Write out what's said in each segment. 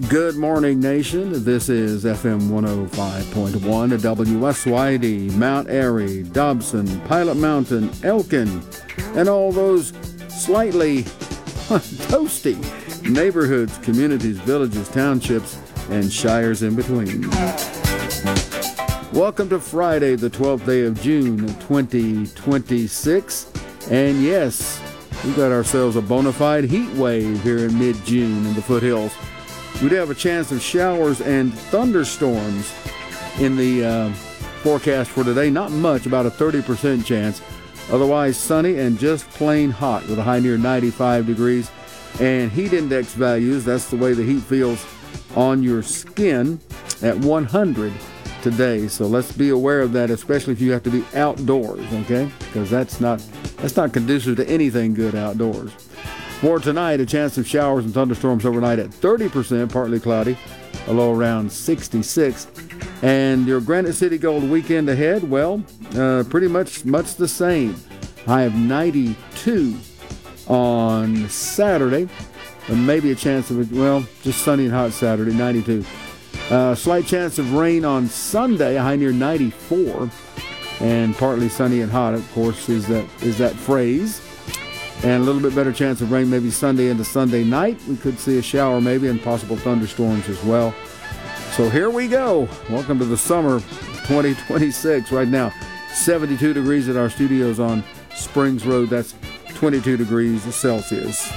Good morning, nation. This is FM 105.1 at WSYD, Mount Airy, Dobson, Pilot Mountain, Elkin, and all those slightly toasty neighborhoods, communities, villages, townships, and shires in between. Welcome to Friday, the 12th day of June, 2026. And yes, we got ourselves a bona fide heat wave here in mid-June in the foothills. We do have a chance of showers and thunderstorms in the forecast for today. Not much, about a 30% chance. Otherwise sunny and just plain hot with a high near 95 degrees. And heat index values, that's the way the heat feels on your skin, at 100 today. So let's be aware of that, especially if you have to be outdoors, okay? Because that's not conducive to anything good outdoors. For tonight, a chance of showers and thunderstorms overnight at 30%, partly cloudy, a low around 66. And your Granite City Gold weekend ahead, well, pretty much the same. High of 92 on Saturday, and maybe a chance of, just sunny and hot Saturday, 92. Slight chance of rain on Sunday, a high near 94. And partly sunny and hot, of course, is that phrase. And a little bit better chance of rain maybe Sunday into Sunday night. We could see a shower maybe and possible thunderstorms as well. So here we go. Welcome to the summer of 2026. Right now, 72 degrees at our studios on Springs Road. That's 22 degrees Celsius.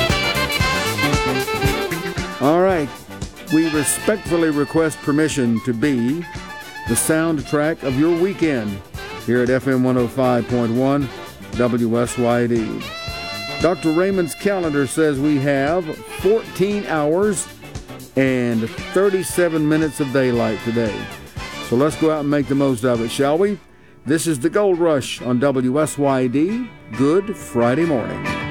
All right. We respectfully request permission to be the soundtrack of your weekend here at FM 105.1 WSYD. Dr. Raymond's calendar says we have 14 hours and 37 minutes of daylight today. So let's go out and make the most of it, shall we? This is the Gold Rush on WSYD. Good Friday morning.